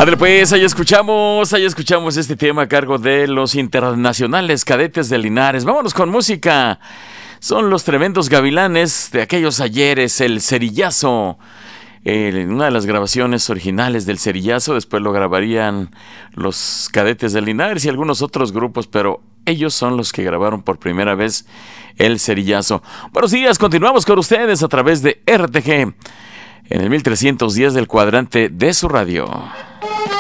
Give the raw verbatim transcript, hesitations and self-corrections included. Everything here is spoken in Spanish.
Adel, pues ahí escuchamos, ahí escuchamos este tema a cargo de los Internacionales Cadetes de Linares. Vámonos con música. Son los tremendos gavilanes de aquellos ayeres, el Cerillazo. Eh, una de las grabaciones originales del Cerillazo, después lo grabarían los Cadetes de Linares y algunos otros grupos, pero ellos son los que grabaron por primera vez el Cerillazo. Buenos días, continuamos con ustedes a través de R T G en el mil trescientos diez del cuadrante de su radio.